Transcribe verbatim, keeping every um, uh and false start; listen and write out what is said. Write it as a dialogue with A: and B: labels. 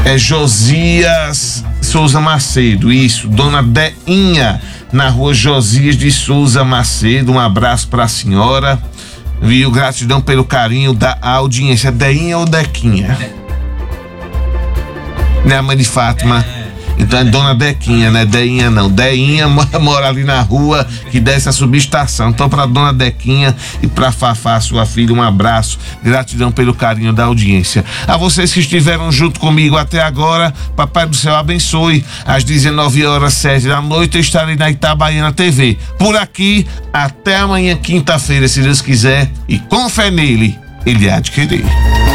A: É Josias Souza Macedo, isso, dona Deinha, na rua Josias de Souza Macedo. Um abraço pra senhora, viu? Gratidão pelo carinho da audiência. Deinha ou Dequinha? Né, a mãe de Fátima? Então é dona Dequinha, né? Deinha não. Deinha mora ali na rua que desce a subestação. Então, pra dona Dequinha e pra Fafá, sua filha, um abraço. Gratidão pelo carinho da audiência. A vocês que estiveram junto comigo até agora, Papai do Céu abençoe. Às dezenove horas sete da noite eu estarei na Itabaiana T V. Por aqui, até amanhã, quinta-feira, se Deus quiser. E com fé nele, ele há de querer.